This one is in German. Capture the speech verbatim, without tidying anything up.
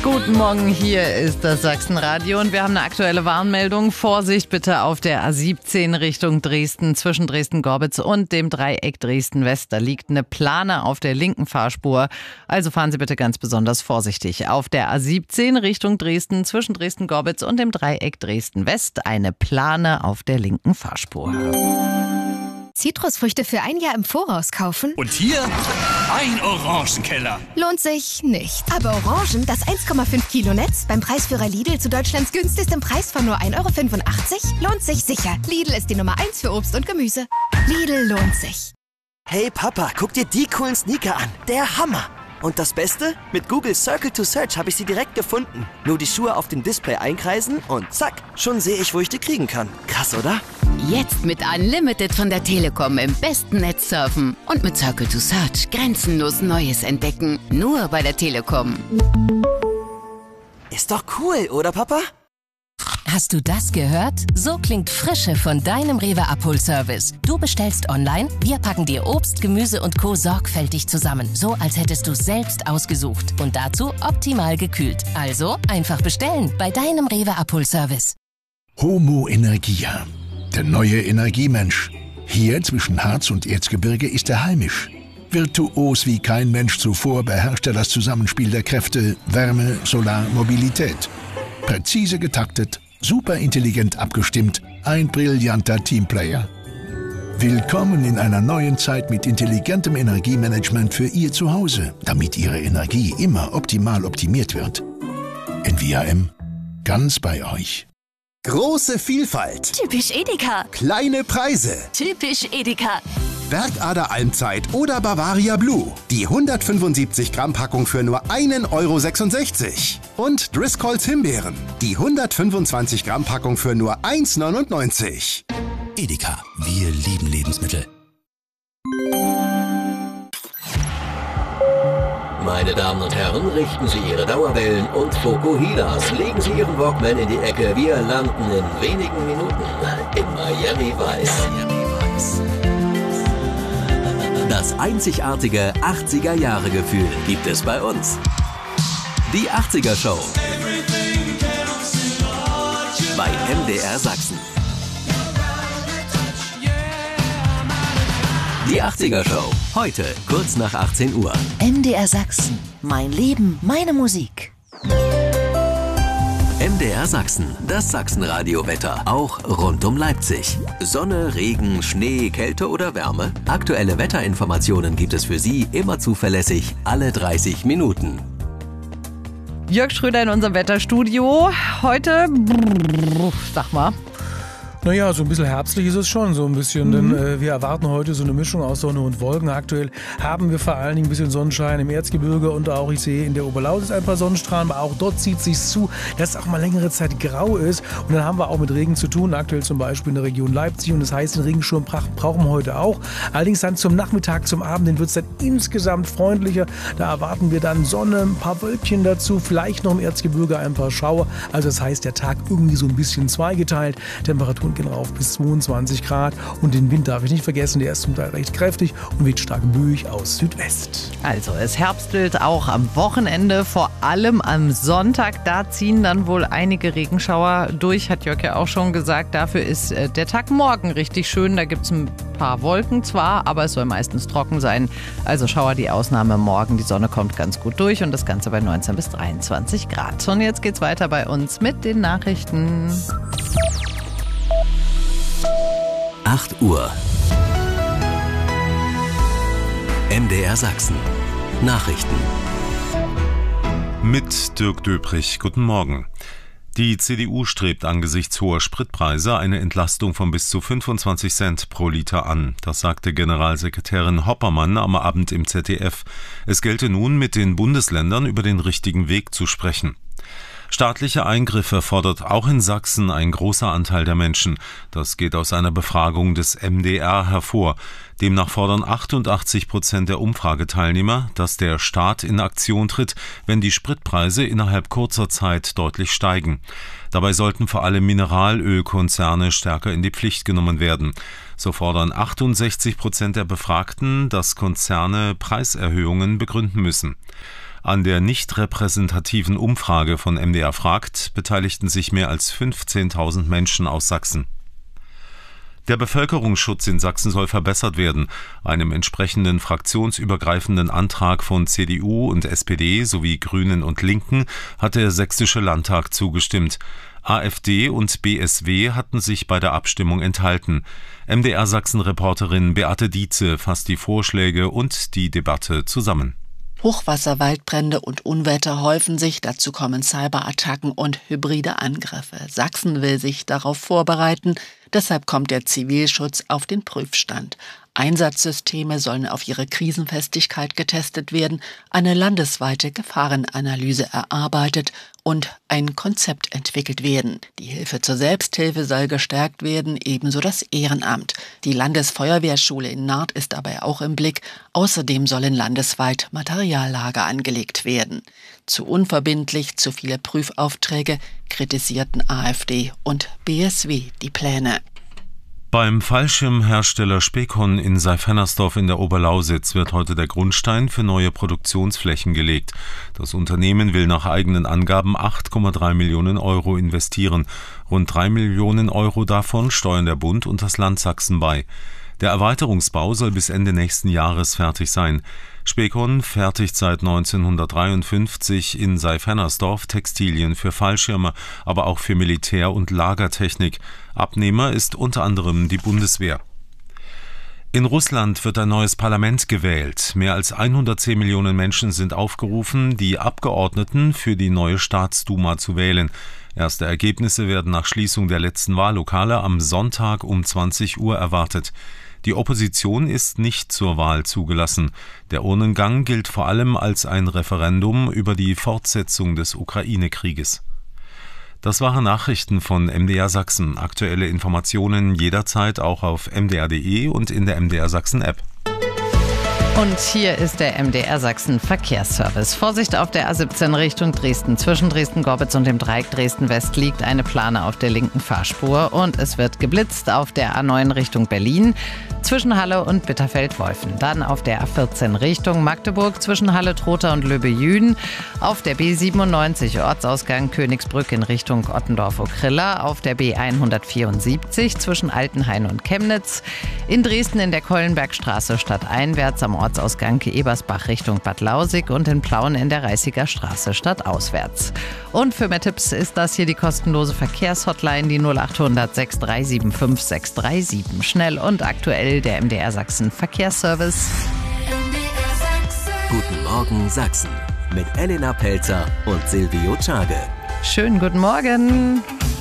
Guten Morgen, hier ist das Sachsenradio und wir haben eine aktuelle Warnmeldung. Vorsicht bitte auf der A siebzehn Richtung Dresden, zwischen Dresden-Gorbitz und dem Dreieck Dresden-West. Da liegt eine Plane auf der linken Fahrspur, also fahren Sie bitte ganz besonders vorsichtig. Auf der A siebzehn Richtung Dresden, zwischen Dresden-Gorbitz und dem Dreieck Dresden-West, eine Plane auf der linken Fahrspur. Zitrusfrüchte für ein Jahr im Voraus kaufen? Und hier ein Orangenkeller. Lohnt sich nicht. Aber Orangen, das eins Komma fünf Kilo Netz, beim Preisführer Lidl zu Deutschlands günstigstem Preis von nur ein Euro fünfundachtzig, lohnt sich sicher. Lidl ist die Nummer eins für Obst und Gemüse. Lidl lohnt sich. Hey Papa, guck dir die coolen Sneaker an. Der Hammer. Und das Beste? Mit Google Circle to Search habe ich sie direkt gefunden. Nur die Schuhe auf dem Display einkreisen und zack, schon sehe ich, wo ich die kriegen kann. Krass, oder? Jetzt mit Unlimited von der Telekom im besten Netz surfen und mit Circle to Search grenzenlos Neues entdecken. Nur bei der Telekom. Ist doch cool, oder Papa? Hast du das gehört? So klingt Frische von deinem Rewe Abholservice. Du bestellst online, wir packen dir Obst, Gemüse und Co. sorgfältig zusammen. So, als hättest du selbst ausgesucht. Und dazu optimal gekühlt. Also einfach bestellen bei deinem Rewe Abholservice. Homo Energia, der neue Energiemensch. Hier zwischen Harz und Erzgebirge ist er heimisch. Virtuos wie kein Mensch zuvor beherrscht er das Zusammenspiel der Kräfte Wärme, Solar, Mobilität. Präzise getaktet, super intelligent abgestimmt, ein brillanter Teamplayer. Willkommen in einer neuen Zeit mit intelligentem Energiemanagement für Ihr Zuhause, damit Ihre Energie immer optimal optimiert wird. N V A M, ganz bei euch. Große Vielfalt. Typisch Edeka. Kleine Preise. Typisch Edeka. Bergader Almzeit oder Bavaria Blue. Die hundertfünfundsiebzig Gramm Packung für nur einen Euro sechsundsechzig. Und Driscolls Himbeeren. Die hundertfünfundzwanzig Gramm Packung für nur eins neunundneunzig. Edeka, wir lieben Lebensmittel. Meine Damen und Herren, richten Sie Ihre Dauerwellen und Fokuhilas. Legen Sie Ihren Walkman in die Ecke. Wir landen in wenigen Minuten in Miami Vice. Das einzigartige achtziger-Jahre-Gefühl gibt es bei uns. Die achtziger-Show bei M D R Sachsen. Die achtziger-Show, heute kurz nach achtzehn Uhr. M D R Sachsen, mein Leben, meine Musik. M D R Sachsen, das Sachsenradio-Wetter, auch rund um Leipzig. Sonne, Regen, Schnee, Kälte oder Wärme? Aktuelle Wetterinformationen gibt es für Sie immer zuverlässig, alle dreißig Minuten. Jörg Schröder in unserem Wetterstudio. Heute, sag mal. Naja, so ein bisschen herbstlich ist es schon, so ein bisschen, mhm. denn äh, wir erwarten heute so eine Mischung aus Sonne und Wolken. Aktuell haben wir vor allen Dingen ein bisschen Sonnenschein im Erzgebirge und auch, ich sehe in der Oberlausitz ein paar Sonnenstrahlen, aber auch dort zieht es sich zu, dass es auch mal längere Zeit grau ist und dann haben wir auch mit Regen zu tun, aktuell zum Beispiel in der Region Leipzig und das heißt, den Regenschirm brauchen wir heute auch. Allerdings dann zum Nachmittag, zum Abend, den wird es dann insgesamt freundlicher, da erwarten wir dann Sonne, ein paar Wölkchen dazu, vielleicht noch im Erzgebirge ein paar Schauer, also das heißt, der Tag irgendwie so ein bisschen zweigeteilt, Temperaturen gehen rauf bis zweiundzwanzig Grad und den Wind darf ich nicht vergessen, der ist zum Teil recht kräftig und weht stark böig aus Südwest. Also es herbstelt auch am Wochenende, vor allem am Sonntag, da ziehen dann wohl einige Regenschauer durch, hat Jörg ja auch schon gesagt, dafür ist äh, der Tag morgen richtig schön, da gibt es ein paar Wolken zwar, aber es soll meistens trocken sein, also Schauer die Ausnahme morgen, die Sonne kommt ganz gut durch und das Ganze bei neunzehn bis dreiundzwanzig Grad. Und jetzt geht's weiter bei uns mit den Nachrichten. acht Uhr. M D R Sachsen. Nachrichten. Mit Dirk Döprich. Guten Morgen. Die C D U strebt angesichts hoher Spritpreise eine Entlastung von bis zu fünfundzwanzig Cent pro Liter an. Das sagte Generalsekretärin Hoppermann am Abend im Z D F. Es gelte nun, mit den Bundesländern über den richtigen Weg zu sprechen. Staatliche Eingriffe fordert auch in Sachsen ein großer Anteil der Menschen. Das geht aus einer Befragung des M D R hervor. Demnach fordern achtundachtzig Prozent der Umfrageteilnehmer, dass der Staat in Aktion tritt, wenn die Spritpreise innerhalb kurzer Zeit deutlich steigen. Dabei sollten vor allem Mineralölkonzerne stärker in die Pflicht genommen werden. So fordern achtundsechzig Prozent der Befragten, dass Konzerne Preiserhöhungen begründen müssen. An der nicht repräsentativen Umfrage von M D R fragt beteiligten sich mehr als fünfzehntausend Menschen aus Sachsen. Der Bevölkerungsschutz in Sachsen soll verbessert werden. Einem entsprechenden fraktionsübergreifenden Antrag von C D U und S P D sowie Grünen und Linken hat der Sächsische Landtag zugestimmt. AfD und B S W hatten sich bei der Abstimmung enthalten. M D R Sachsen-Reporterin Beate Dietze fasst die Vorschläge und die Debatte zusammen. Hochwasser, Waldbrände und Unwetter häufen sich, dazu kommen Cyberattacken und hybride Angriffe. Sachsen will sich darauf vorbereiten, deshalb kommt der Zivilschutz auf den Prüfstand. Einsatzsysteme sollen auf ihre Krisenfestigkeit getestet werden, eine landesweite Gefahrenanalyse erarbeitet und ein Konzept entwickelt werden. Die Hilfe zur Selbsthilfe soll gestärkt werden, ebenso das Ehrenamt. Die Landesfeuerwehrschule in Naht ist dabei auch im Blick. Außerdem sollen landesweit Materiallager angelegt werden. Zu unverbindlich, zu viele Prüfaufträge kritisierten AfD und B S W die Pläne. Beim Fallschirmhersteller Spekon in Seyfennersdorf in der Oberlausitz wird heute der Grundstein für neue Produktionsflächen gelegt. Das Unternehmen will nach eigenen Angaben acht Komma drei Millionen Euro investieren. Rund drei Millionen Euro davon steuern der Bund und das Land Sachsen bei. Der Erweiterungsbau soll bis Ende nächsten Jahres fertig sein. Spekon fertigt seit neunzehnhundertdreiundfünfzig in Seyfennersdorf Textilien für Fallschirme, aber auch für Militär- und Lagertechnik. Abnehmer ist unter anderem die Bundeswehr. In Russland wird ein neues Parlament gewählt. Mehr als hundertzehn Millionen Menschen sind aufgerufen, die Abgeordneten für die neue Staatsduma zu wählen. Erste Ergebnisse werden nach Schließung der letzten Wahllokale am Sonntag um zwanzig Uhr erwartet. Die Opposition ist nicht zur Wahl zugelassen. Der Urnengang gilt vor allem als ein Referendum über die Fortsetzung des Ukraine-Krieges. Das waren Nachrichten von M D R Sachsen. Aktuelle Informationen jederzeit auch auf m d r punkt d e und in der M D R Sachsen App. Und hier ist der M D R Sachsen Verkehrsservice. Vorsicht auf der A siebzehn Richtung Dresden. Zwischen Dresden-Gorbitz und dem Dreieck Dresden-West liegt eine Plane auf der linken Fahrspur und es wird geblitzt auf der A neun Richtung Berlin zwischen Halle und Bitterfeld-Wolfen. Dann auf der A vierzehn Richtung Magdeburg zwischen Halle-Trotha und Löbe-Jüden. Auf der B siebenundneunzig Ortsausgang Königsbrück in Richtung Ottendorf-Okrilla. Auf der B hundertvierundsiebzig zwischen Altenhain und Chemnitz. In Dresden in der Kollenbergstraße stadteinwärts am Ortsausgang Ebersbach Richtung Bad Lausig und in Plauen in der Reißiger Straße stadtauswärts. Und für mehr Tipps ist das hier die kostenlose Verkehrshotline, die null achthundert sechs drei sieben fünf sechs drei sieben. Schnell und aktuell der M D R Sachsen Verkehrsservice. Guten Morgen Sachsen mit Elena Pelzer und Silvio Czage. Schönen guten Morgen.